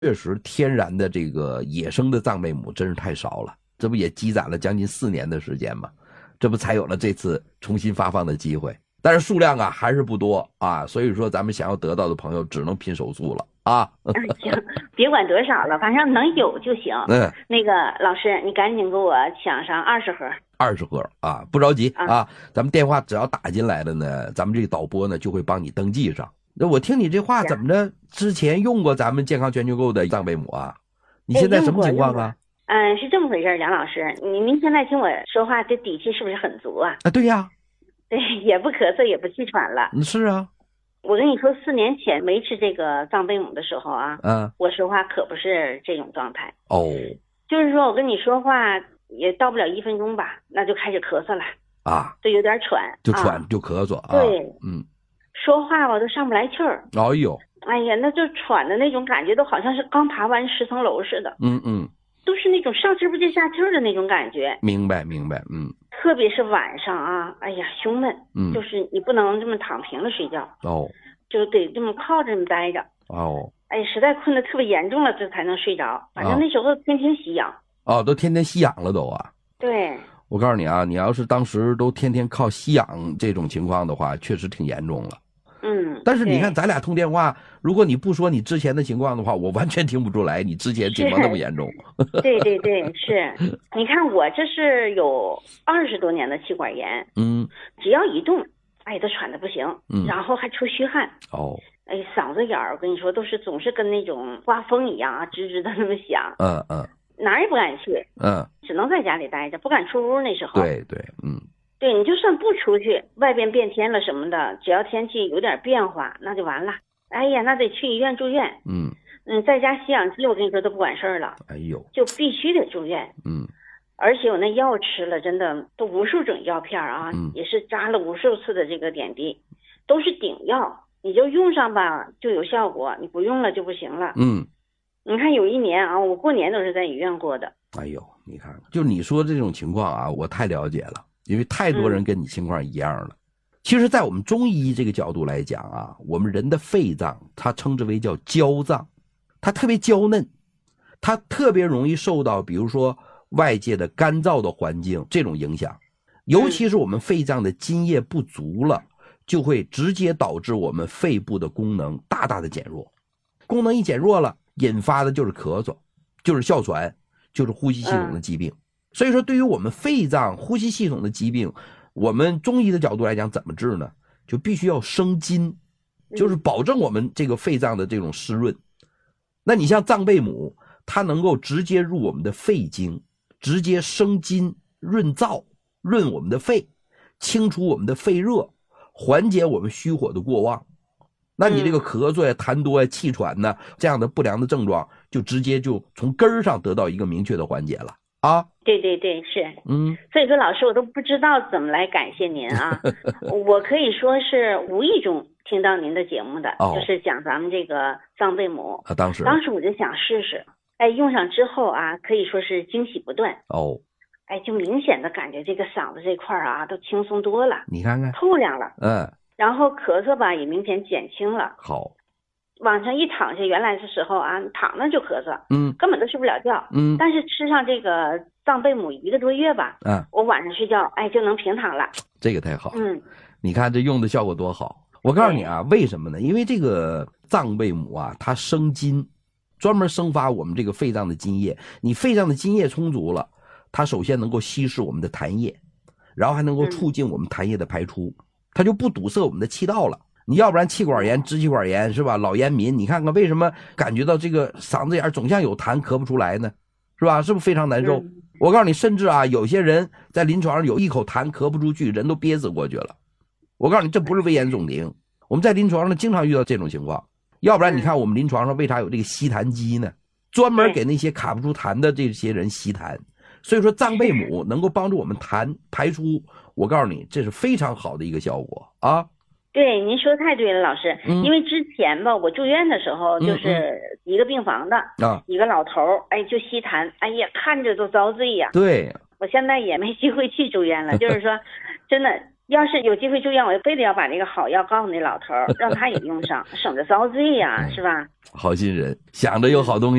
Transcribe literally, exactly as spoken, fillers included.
确实天然的这个野生的藏贝母真是太少了，这不也积攒了将近四年的时间吗？这不才有了这次重新发放的机会，但是数量啊还是不多啊，所以说咱们想要得到的朋友只能拼手速了啊。 行，别管多少了，反正能有就行。 嗯， 那个老师，你赶紧给我抢上二十盒。 二十盒啊，不着急啊， 啊咱们电话只要打进来了呢，咱们这个导播呢就会帮你登记上。那我听你这话怎么着？之前用过咱们健康全球购的藏贝母啊？你现在什么情况啊？ 嗯，是这么回事，梁老师，您您现在听我说话，这底气是不是很足啊？ 啊，对呀， 对，也不咳嗽，也不气喘了。 嗯，是啊， 我跟你说，四年前没吃这个藏贝母的时候啊， 嗯， 我说话可不是这种状态。 哦， 就是说我跟你说话也到不了一分钟吧，那就开始咳嗽了啊， 就有点喘， 就喘、 啊、 就咳嗽啊， 对， 嗯， 说话我都上不来气儿。 哎呦， 哎呀，那就喘的那种感觉，都好像是刚爬完十层楼似的。 嗯嗯， 都是那种上气不接下气儿的那种感觉。 明白明白，嗯。 特别是晚上啊，哎呀，胸闷， 嗯， 就是你不能这么躺平了睡觉， 哦， 就得这么靠着这么待着。 哦， 哎，实在困得特别严重了，这才能睡着。反正那时候天天吸氧。 哦，都天天吸氧了都啊。 对。 我告诉你啊，你要是当时都天天靠吸氧这种情况的话，确实挺严重了。 嗯， 但是你看咱俩通电话，如果你不说你之前的情况的话，我完全听不出来你之前情况那么严重。 对对对，是。你看我这是有二十多年的气管炎， 嗯， 只要一动，哎，都喘得不行， 嗯， 然后还出虚汗。 哦， 哎，嗓子眼儿，我跟你说，都是总是跟那种刮风一样啊，吱吱的那么响。 嗯嗯， 哪儿也不敢去， 嗯， 只能在家里待着，不敢出屋。那时候， 对对，嗯。 对，你就算不出去，外边变天了什么的，只要天气有点变化，那就完了。哎呀，那得去医院住院。 嗯嗯，在家吸氧机，我跟你说都不管事儿了。 哎呦， 就必须得住院。 嗯， 而且我那药吃了，真的都无数种药片啊， 嗯， 也是扎了无数次的这个点滴，都是顶药，你就用上吧就有效果，你不用了就不行了。 嗯， 你看有一年啊，我过年都是在医院过的。 哎呦，你看看，就你说这种情况啊，我太了解了。因为太多人跟你情况一样了。嗯，其实在我们中医这个角度来讲啊，我们人的肺脏它称之为叫娇脏，它特别娇嫩，它特别容易受到比如说外界的干燥的环境这种影响，尤其是我们肺脏的津液不足了，就会直接导致我们肺部的功能大大的减弱，功能一减弱了，引发的就是咳嗽，就是哮喘，就是呼吸系统的疾病。嗯，所以说对于我们肺脏呼吸系统的疾病，我们中医的角度来讲怎么治呢？就必须要生津，就是保证我们这个肺脏的这种湿润。那你像藏贝母，它能够直接入我们的肺经，直接生津润燥，润我们的肺，清除我们的肺热，缓解我们虚火的过旺。那你这个咳嗽呀、痰多呀、气喘呢，这样的不良的症状就直接就从根儿上得到一个明确的缓解了啊。 对对对，是。 嗯， 所以说老师我都不知道怎么来感谢您啊。我可以说是无意中听到您的节目的， 哦， 就是讲咱们这个藏贝母啊，当时当时我就想试试，哎，用上之后啊，可以说是惊喜不断。 哦， 哎，就明显的感觉这个嗓子这块啊都轻松多了， 你看看透亮了。 嗯， 然后咳嗽吧也明显减轻了。 好， 往上一躺下，原来的时候啊，躺那就咳嗽， 嗯， 根本都睡不了觉， 嗯， 但是吃上这个藏贝母一个多月吧， 嗯， 我晚上睡觉，哎，就能平躺了。 这个太好， 嗯， 你看这用的效果多好。我告诉你啊，为什么呢？因为这个藏贝母啊，它生津，专门生发我们这个肺脏的津液。你肺脏的津液充足了，它首先能够稀释我们的痰液，然后还能够促进我们痰液的排出，嗯，它就不堵塞我们的气道了。你要不然气管炎、支气管炎是吧？老烟民，你看看为什么感觉到这个嗓子眼总像有痰咳不出来呢？是吧？是不是非常难受？嗯，我告诉你，甚至啊，有些人在临床上有一口痰咳不出去，人都憋死过去了。我告诉你，这不是危言耸听，我们在临床上经常遇到这种情况。要不然你看我们临床上为啥有这个吸痰机呢？专门给那些卡不出痰的这些人吸痰。所以说藏贝母能够帮助我们痰排出，我告诉你，这是非常好的一个效果啊。 对，您说太对了，老师。嗯，因为之前吧，我住院的时候，就是一个病房的啊，一个老头，哎，就吸痰，哎呀，看着都遭罪呀。 对， 我现在也没机会去住院了，就是说，真的要是有机会住院，我非得要把这个好药告诉那老头，让他也用上，省着遭罪呀，是吧？ 好心人，想着有好东西。